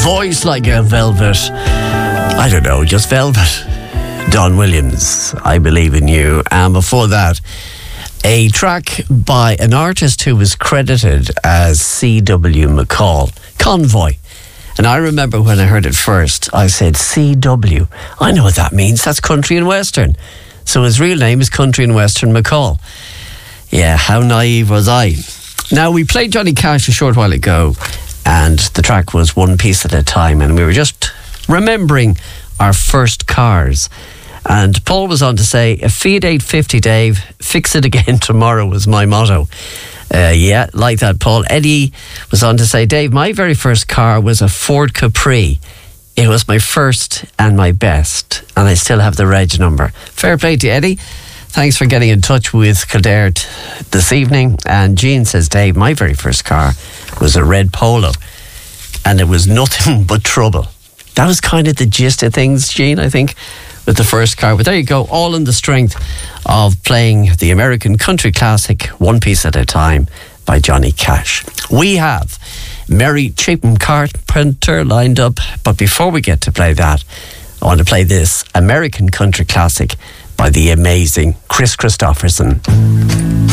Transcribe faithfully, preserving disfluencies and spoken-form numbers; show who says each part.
Speaker 1: voice like a velvet. I don't know, just velvet. Don Williams, I Believe in You. And before that, a track by an artist who was credited as C W McCall, Convoy. And I remember when I heard it first, I said, C W, I know what that means, that's Country and Western. So his real name is Country and Western McCall. Yeah, how naive was I? Now, we played Johnny Cash a short while ago, and the track was One Piece at a Time, and we were just remembering our first cars. And Paul was on to say, a Fiat eight fifty, Dave, fix it again tomorrow was my motto. Uh, yeah, like that, Paul. Eddie was on to say, Dave, my very first car was a Ford Capri. It was my first and my best, and I still have the reg number. Fair play to Eddie. Thanks for getting in touch with Kildare t- this evening. And Jean says, Dave, my very first car was a red Polo, and it was nothing but trouble. That was kind of the gist of things, Jean, I think, with the first car. But there you go, all in the strength of playing the American country classic One Piece at a Time by Johnny Cash. We have Mary Chapin Carpenter lined up, but before we get to play that, I want to play this American country classic by the amazing Chris Christopherson.